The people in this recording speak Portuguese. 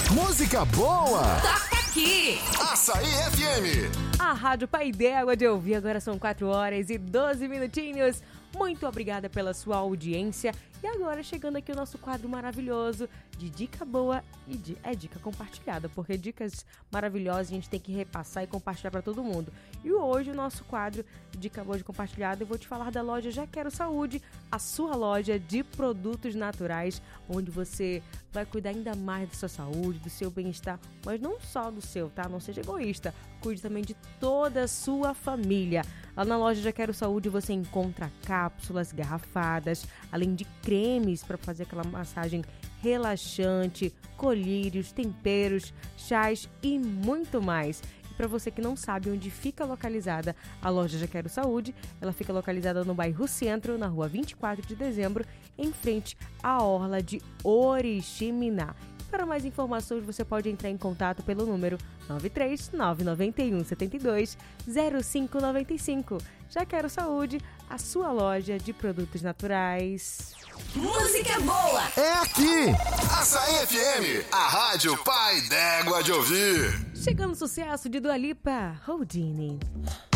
Música boa! Toca aqui! Açaí FM! A Rádio Pai d'Égua de ouvir, agora são 4 horas e 12 minutinhos. Muito obrigada pela sua audiência. E agora chegando aqui o nosso quadro maravilhoso de dica boa e dica compartilhada, porque dicas maravilhosas a gente tem que repassar e compartilhar para todo mundo. E hoje o nosso quadro Dica Boa de Compartilhada, eu vou te falar da loja Já Quero Saúde, a sua loja de produtos naturais, onde você vai cuidar ainda mais da sua saúde, do seu bem-estar, mas não só do seu, tá? Não seja egoísta, cuide também de toda a sua família. Lá na loja Já Quero Saúde você encontra cápsulas garrafadas, além de cremes para fazer aquela massagem relaxante, colírios, temperos, chás e muito mais. E para você que não sabe onde fica localizada a loja Já Quero Saúde, ela fica localizada no bairro Centro, na rua 24 de dezembro, em frente à orla de Oriximiná. Para mais informações, você pode entrar em contato pelo número 93991 72 0595. Já Quero Saúde, a sua loja de produtos naturais. Música boa! É aqui! Açaí FM, a Rádio Pai d'Égua de ouvir. Chegando o sucesso de Dua Lipa, Houdini.